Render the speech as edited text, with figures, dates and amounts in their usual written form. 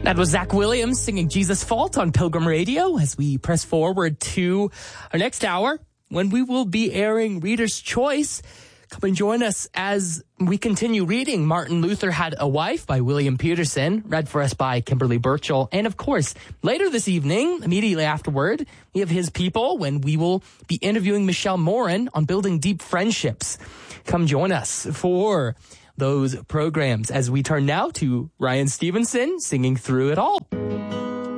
That was Zach Williams singing Jesus Fault on Pilgrim Radio as we press forward to our next hour when we will be airing Reader's Choice. Come and join us as we continue reading Martin Luther Had a Wife by William Peterson, read for us by Kimberly Birchall. And of course, later this evening, immediately afterward, we have His People when we will be interviewing Michelle Morin on building deep friendships. Come join us for those programs as we turn now to Ryan Stevenson singing Through It All.